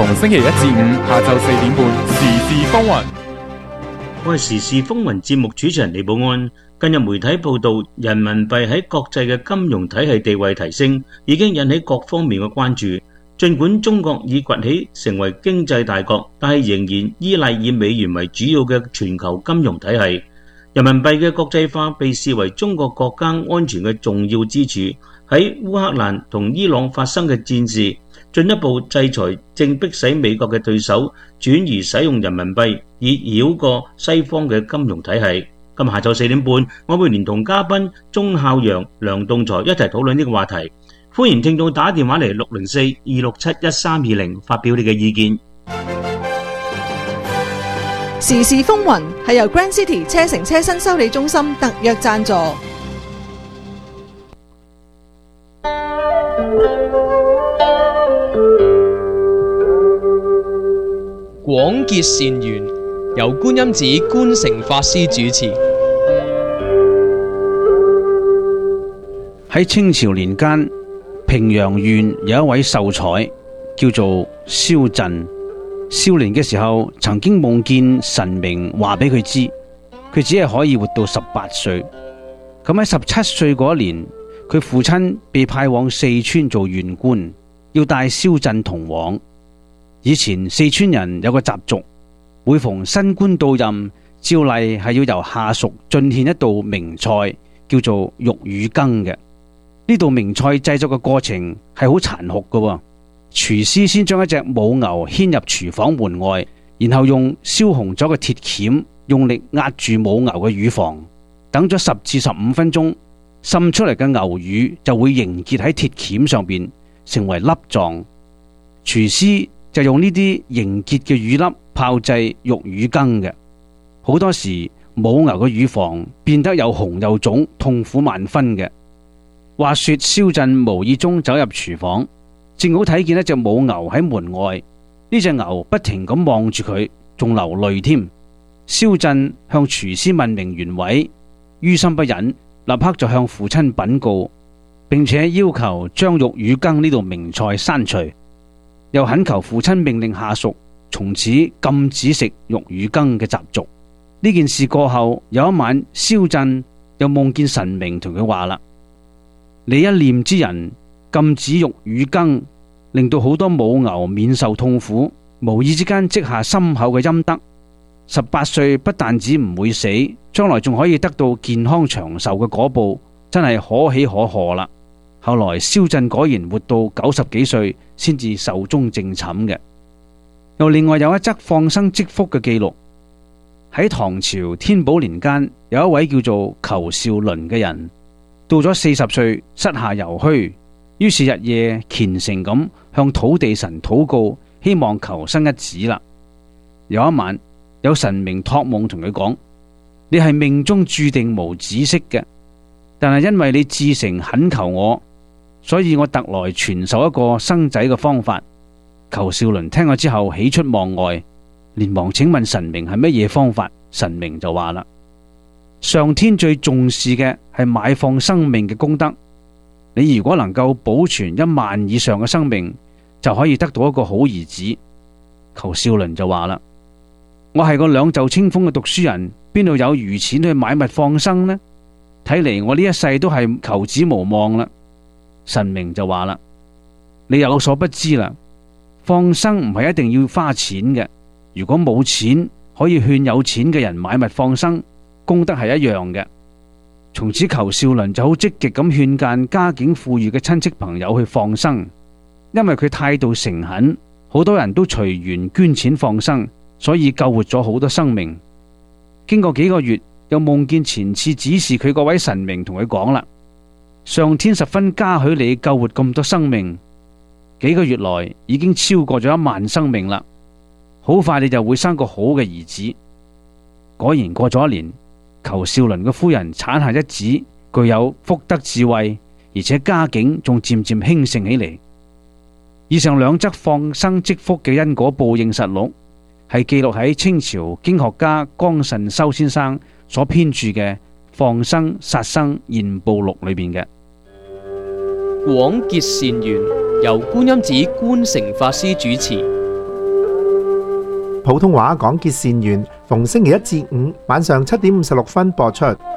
逢星期一至五下晝4點半，時事風雲。 我係時事風雲節目主持人李寶安。近日媒體報道，人民幣喺國際嘅金融體系地位提升，已經引起各方面嘅關注。儘管中國已崛起成為經濟大國，但係仍然依賴以美元為主要嘅全球金融體系。人民幣嘅國際化被視為中國國家安全嘅重要支柱。喺烏克蘭同伊朗發生嘅戰事，進一步制裁正迫使美國嘅對手轉移使用人民幣，以繞過西方嘅金融體系。今日下晝4點半，我會連同嘉賓鐘孝陽、梁棟才一齊討論呢個話題。歡迎聽眾打電話嚟604-267-1320發表你嘅意見。 時事風雲係由 Grand City 車城車新修理中心特約贊助。 廣結善緣，由觀音寺觀誠法師主持。 喺清朝年間，平陽縣有一位秀才叫做蕭震。少年嘅時候曾經夢見神明話俾佢知，佢只係可以活到18歲。咁喺17歲嗰一年，佢父親被派往四川做縣官，要帶蕭震同往。以前四川人有個習俗，每逢新官到任，照例係要由下屬進獻一道名菜，叫做玉乳羹嘅。呢道名菜製作嘅過程係好殘酷嘅。廚師先將一隻母牛牽入廚房門外，然後用燒紅咗嘅鐵鉗用力壓住母牛嘅乳房，等咗10至15分鐘，滲出嚟嘅牛乳就會凝結喺鐵鉗上邊，成為粒狀。廚師就用呢啲凝結嘅乳粒炮製玉乳羹嘅。好多時母牛嘅乳房變得又紅又腫，痛苦萬分嘅。話說蕭震無意中走入廚房，正好睇見一隻母牛喺門外，呢隻牛不停咁望住佢，仲流淚添。蕭震向廚師問明原委，於心不忍，立刻就向父親稟告，並且要求將玉乳羹呢道名菜刪除，又懇求父親命令下屬從此禁止食玉乳羹嘅習俗。呢件事過後，有一晚蕭震又夢見神明同佢話啦：你一念之仁，禁止玉乳羹，令到好多母牛免受痛苦，無意之間積下深厚嘅陰德。18歲不但止唔會死，將來仲可以得到健康長壽嘅果報，真係可喜可賀啦。後來蕭震果然活到90幾歲，先至壽終正寢嘅。又另外有一則放生積福嘅記錄，喺唐朝天寶年間，有一位叫做裘兆麟嘅人，到咗40歲，膝下猶虛，於是日夜虔誠咁向土地神禱告，希望求生一子啦。有一晚，有神明託夢同佢講：你係命中注定無子息嘅，但係因為你至誠懇求我，所以我特來傳授一個生仔嘅方法。裘兆麟聽咗之後喜出望外，連忙請問神明係乜嘢方法。神明就話啦：上天最重視嘅係買放生命嘅功德，你如果能夠保存1萬以上嘅生命，就可以得到一個好兒子。裘兆麟就話啦：我係個兩袖清風嘅讀書人，邊度有餘錢去買物放生呢？睇嚟我呢一世都係求子無望啦。神明就話啦：你有所不知啦，放生唔係一定要花錢嘅，如果冇錢，可以勸有錢嘅人買物放生，功德係一樣嘅。從此裘兆麟就好積極咁勸諫家境富裕嘅親戚朋友去放生，因為佢態度誠懇，好多人都隨緣捐錢放生，所以救活咗好多生命。經過幾個月，又夢見前次指示佢嗰位神明同佢講啦：上天十分嘉許你救活咁多生命，幾個月來已經超過咗1萬生命啦，好快你就會生個好嘅兒子。果然過咗1年，裘兆麟嘅夫人產下一子，具有福德智慧，而且家境仲漸漸興盛起嚟。以上2則放生積福嘅因果報應實錄，係記錄喺清朝經學家江慎修先生所編著嘅《放生殺生現報錄》裏邊嘅。 廣結善緣，由觀音寺觀誠法師主持。 普通話廣結善緣，逢星期一至五晚上7點56分播出。